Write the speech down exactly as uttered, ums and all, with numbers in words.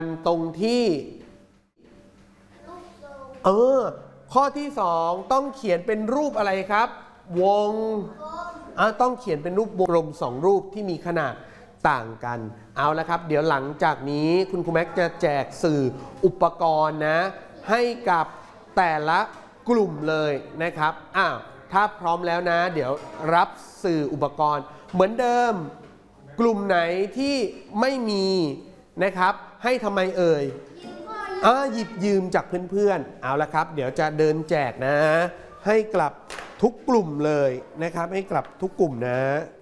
ตรงที่เออข้อที่สองต้องเขียนเป็นรูปอะไรครับวงอ่ะต้องเขียนเป็นรูปวงกลมสองรูปที่มีขนาดต่างกันเอาละครับเดี๋ยวหลังจากนี้คุณครูแม็กจะแจกสื่ออุปกรณ์นะให้กับแต่ละกลุ่มเลยนะครับอ้าวถ้าพร้อมแล้วนะเดี๋ยวรับสื่ออุปกรณ์เหมือนเดิมกลุ่มไหนที่ไม่มีนะครับให้ทำไมเอ่ยอ่าหยิบยืมจากเพื่อนๆเอาละครับเดี๋ยวจะเดินแจกนะให้กลับทุกกลุ่มเลยนะครับให้กลับทุกกลุ่มนะ